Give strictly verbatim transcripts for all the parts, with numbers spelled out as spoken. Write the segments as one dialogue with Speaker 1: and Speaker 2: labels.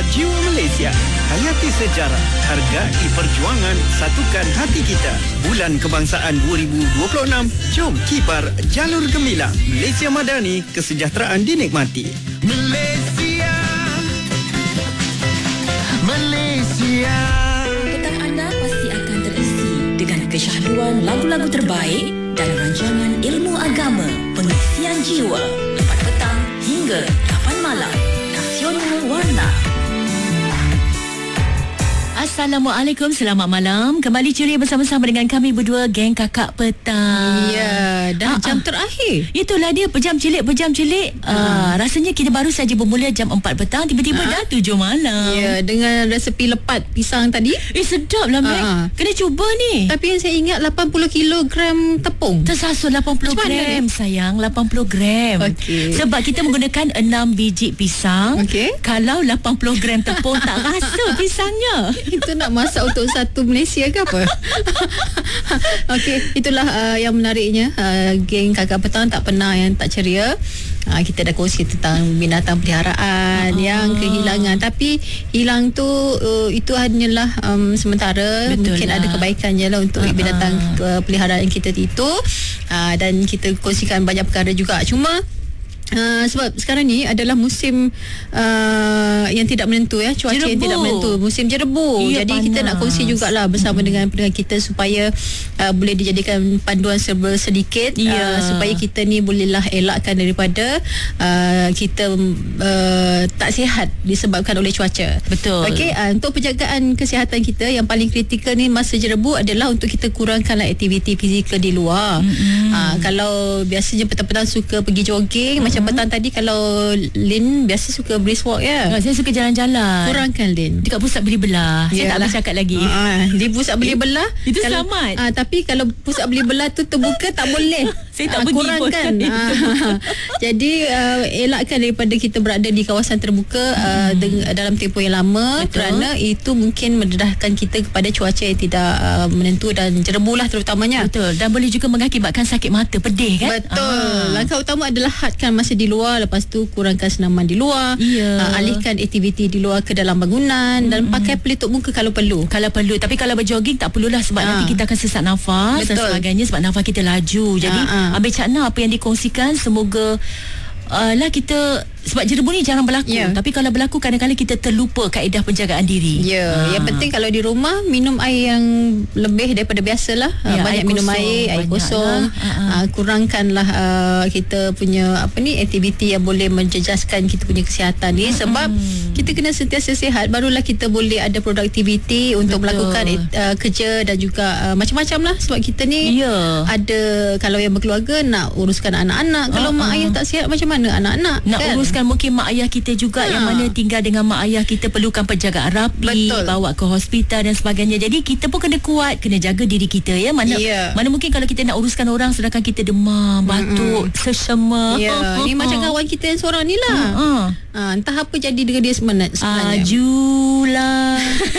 Speaker 1: jiwa Malaysia. Hayati sejarah, hargai perjuangan, satukan hati kita. Bulan Kebangsaan dua ribu dua puluh enam, jom kibar jalur gemilang. Malaysia Madani, kesejahteraan dinikmati. Malaysia, Malaysia.
Speaker 2: Petang anda pasti akan terisi dengan kesyahduan lagu-lagu terbaik dalam rancangan ilmu agama, pengisian jiwa, empat petang hingga lapan malam. Nasional Warna. Assalamualaikum, selamat malam. Kembali ceria bersama-sama dengan kami berdua, geng Kakak Petang.
Speaker 3: Ya, dah
Speaker 2: Ah,
Speaker 3: jam
Speaker 2: ah.
Speaker 3: terakhir.
Speaker 2: Itulah dia, pejam cilik, pejam cilik.
Speaker 3: Ah.
Speaker 2: Uh, rasanya kita baru saja bermula jam empat petang, tiba-tiba
Speaker 3: Ah.
Speaker 2: dah tujuh malam.
Speaker 3: Ya, dengan resepi lepat pisang tadi.
Speaker 2: Eh, sedap lah, Mac.
Speaker 3: Ah.
Speaker 2: Kena cuba ni.
Speaker 3: Tapi yang saya ingat lapan puluh kilogram tepung.
Speaker 2: Tersasul lapan puluh
Speaker 3: Macam mana?
Speaker 2: gram, sayang. lapan puluh gram.
Speaker 3: Okey.
Speaker 2: Sebab kita menggunakan enam biji pisang.
Speaker 3: Okey.
Speaker 2: Kalau lapan puluh gram tepung, tak rasa pisangnya.
Speaker 3: Itu nak masak untuk satu Malaysia ke apa? Okey, itulah uh, yang menariknya. Uh, geng Kakak Petang tak pernah yang tak ceria. Uh, kita dah kongsi tentang binatang peliharaan
Speaker 2: Ah.
Speaker 3: yang kehilangan. Tapi hilang tu uh, itu hanyalah um, sementara.
Speaker 2: Betul
Speaker 3: Mungkin
Speaker 2: lah.
Speaker 3: ada kebaikan je lah untuk
Speaker 2: Ah.
Speaker 3: binatang uh, peliharaan kita itu. Uh, dan kita kongsikan banyak perkara juga. Cuma Uh, sebab sekarang ni adalah musim uh, yang tidak menentu ya, cuaca
Speaker 2: Jerebu.
Speaker 3: yang tidak menentu, musim jerebu.
Speaker 2: Ya,
Speaker 3: Jadi kita nak kongsi jugalah bersama hmm. dengan pendengar kita supaya uh, boleh dijadikan panduan serba sedikit
Speaker 2: Ya.
Speaker 3: uh, supaya kita ni bolehlah elakkan daripada uh, kita uh, tak sihat disebabkan oleh cuaca.
Speaker 2: Betul.
Speaker 3: Okey, uh, untuk penjagaan kesihatan kita yang paling kritikal ni masa jerebu adalah untuk kita kurangkanlah aktiviti fizikal di luar.
Speaker 2: Mm-hmm.
Speaker 3: Uh, kalau biasanya petang-petang suka pergi jogging, mm-hmm. macam petang tadi kalau Lin biasa suka brisk walk ya.
Speaker 2: Saya suka jalan-jalan.
Speaker 3: Kurangkan Lin.
Speaker 2: Dekat pusat beli belah. Saya tak
Speaker 3: Yalah.
Speaker 2: boleh cakap lagi.
Speaker 3: Ah, di pusat beli belah
Speaker 2: Itu
Speaker 3: kalau,
Speaker 2: selamat.
Speaker 3: ah, tapi kalau pusat beli belah tu terbuka tak boleh.
Speaker 2: Saya tak
Speaker 3: Ah,
Speaker 2: pergi
Speaker 3: kurangkan.
Speaker 2: pun.
Speaker 3: Ah, jadi uh, elakkan daripada kita berada di kawasan terbuka uh, deng- dalam tempoh yang lama.
Speaker 2: Betul.
Speaker 3: Kerana itu mungkin mendedahkan kita kepada cuaca yang tidak uh, menentu dan jerebu lah terutamanya.
Speaker 2: Betul. Dan boleh juga mengakibatkan sakit mata, pedih kan?
Speaker 3: Betul.
Speaker 2: Ah.
Speaker 3: Langkah utama adalah hadkan masa di luar, lepas tu kurangkan senaman di luar,
Speaker 2: Ya.
Speaker 3: uh, alihkan aktiviti di luar ke dalam bangunan, dan pakai pelitup muka kalau perlu.
Speaker 2: Kalau perlu. Tapi kalau berjoging tak perlulah sebab
Speaker 3: Ah.
Speaker 2: nanti kita akan sesak nafas dan
Speaker 3: Betul.
Speaker 2: sebagainya sebab nafas kita laju. Jadi
Speaker 3: Ah, ah.
Speaker 2: ambil cakna apa yang dikongsikan, semoga uh, lah kita, sebab jerebu ni jarang berlaku.
Speaker 3: Ya.
Speaker 2: Tapi kalau berlaku kadang-kadang kita terlupa kaedah penjagaan diri.
Speaker 3: Ya,
Speaker 2: Ah.
Speaker 3: yang penting kalau di rumah minum air yang lebih daripada biasalah.
Speaker 2: Ya,
Speaker 3: Ya, banyak
Speaker 2: air
Speaker 3: minum
Speaker 2: kosong,
Speaker 3: air, air
Speaker 2: banyak
Speaker 3: kosong.
Speaker 2: lah. Ah, ah.
Speaker 3: Uh, kurangkanlah uh, kita punya apa ni aktiviti yang boleh menjejaskan kita punya kesihatan ni, sebab kita kena sentiasa sihat barulah kita boleh ada produktiviti untuk
Speaker 2: Betul.
Speaker 3: melakukan uh, kerja dan juga uh, macam-macam lah, sebab kita ni
Speaker 2: Ya.
Speaker 3: ada, kalau yang berkeluarga nak uruskan anak-anak, kalau
Speaker 2: Ah,
Speaker 3: mak
Speaker 2: ah.
Speaker 3: ayah tak sihat macam mana anak-anak
Speaker 2: Nak
Speaker 3: kan?
Speaker 2: uruskan mungkin mak ayah kita juga,
Speaker 3: Ha.
Speaker 2: yang mana tinggal dengan mak ayah kita perlukan penjagaan rapi,
Speaker 3: Betul.
Speaker 2: bawa ke hospital dan sebagainya. Jadi kita pun kena kuat, kena jaga diri kita ya. Mana
Speaker 3: Ya.
Speaker 2: mana mungkin kalau kita nak uruskan orang sedangkan kita demam, batuk, sesema.
Speaker 3: Ya, ni macam kawan kita yang seorang ni lah.
Speaker 2: Ha.
Speaker 3: Ha, entah apa jadi dengan dia sebenarnya. sebenarnya.
Speaker 2: Ajulah.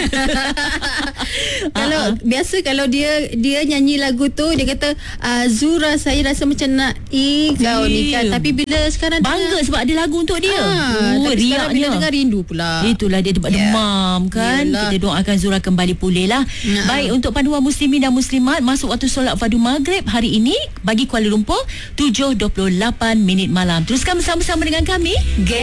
Speaker 3: Kalau
Speaker 2: Ah, ah.
Speaker 3: biasa kalau dia dia nyanyi lagu tu dia kata Azura saya rasa macam nak i kau ni kan,
Speaker 2: Ya.
Speaker 3: tapi bila sekarang
Speaker 2: Bangga sebab ada lagu untuk dia.
Speaker 3: Ah,
Speaker 2: Oh,
Speaker 3: tapi sekarang bila
Speaker 2: riaknya.
Speaker 3: dengar rindu pula.
Speaker 2: Itulah dia demam kan.
Speaker 3: Yelah.
Speaker 2: Kita doakan Zura kembali pulih lah.
Speaker 3: Nah.
Speaker 2: Baik, untuk panduan muslimin dan muslimat, masuk waktu solat fardu maghrib hari ini bagi Kuala Lumpur tujuh dua puluh lapan minit malam. Teruskan bersama-sama dengan kami, Geng